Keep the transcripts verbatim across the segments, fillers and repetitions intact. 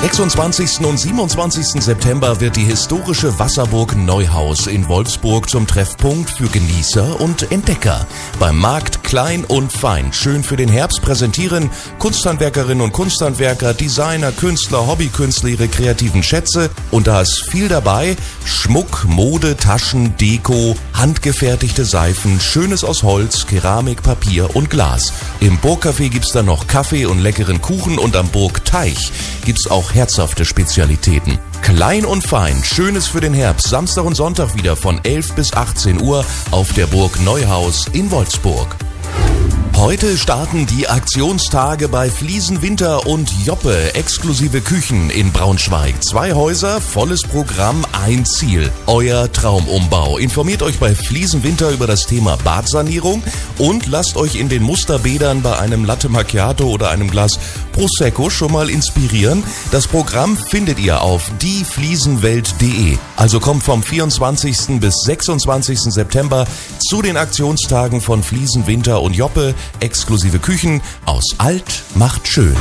sechsundzwanzigsten und siebenundzwanzigsten September wird die historische Wasserburg Neuhaus in Wolfsburg zum Treffpunkt für Genießer und Entdecker. Beim Markt Klein und Fein schön für den Herbst präsentieren Kunsthandwerkerinnen und Kunsthandwerker, Designer, Künstler, Hobbykünstler ihre kreativen Schätze, und da ist viel dabei: Schmuck, Mode, Taschen, Deko, handgefertigte Seifen, Schönes aus Holz, Keramik, Papier und Glas. Im Burgcafé gibt's dann noch Kaffee und leckeren Kuchen, und am Burgteich gibt's auch herzhafte Spezialitäten. Klein und Fein, Schönes für den Herbst, Samstag und Sonntag wieder von elf bis achtzehn Uhr auf der Burg Neuhaus in Wolfsburg. Heute starten die Aktionstage bei Fliesen Winter und Joppe, exklusive Küchen in Braunschweig. Zwei Häuser, volles Programm, ein Ziel: euer Traumumbau. Informiert euch bei Fliesen Winter über das Thema Badsanierung und lasst euch in den Musterbädern bei einem Latte Macchiato oder einem Glas Prosecco schon mal inspirieren. Das Programm findet ihr auf die fliesenwelt punkt de. Also kommt vom vierundzwanzigsten bis sechsundzwanzigsten September zu den Aktionstagen von Fliesen Winter und Joppe. Exklusive Küchen, aus alt macht schön.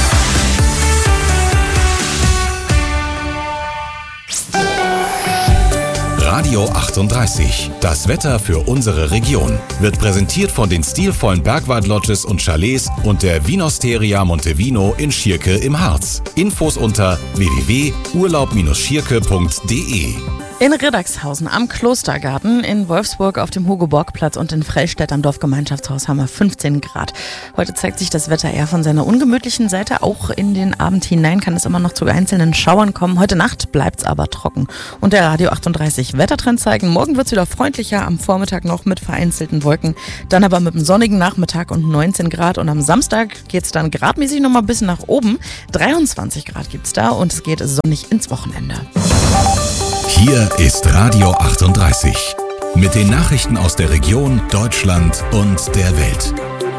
Radio achtunddreißig. Das Wetter für unsere Region wird präsentiert von den stilvollen Bergwald-Lodges und Chalets und der Vinosteria Montevino in Schierke im Harz. Infos unter w w w punkt urlaub schierke punkt de. In Riddagshausen am Klostergarten, in Wolfsburg auf dem Hugo-Borg-Platz und in Frellstedt am Dorfgemeinschaftshaus haben wir fünfzehn Grad. Heute zeigt sich das Wetter eher von seiner ungemütlichen Seite. Auch in den Abend hinein kann es immer noch zu einzelnen Schauern kommen. Heute Nacht bleibt's aber trocken. Und der Radio achtunddreißig Wettertrend zeigen: morgen wird's wieder freundlicher, am Vormittag noch mit vereinzelten Wolken, dann aber mit einem sonnigen Nachmittag und neunzehn Grad. Und am Samstag geht's dann gradmäßig noch mal ein bisschen nach oben. dreiundzwanzig Grad gibt's da und es geht sonnig ins Wochenende. Hier ist Radio achtunddreißig mit den Nachrichten aus der Region, Deutschland und der Welt.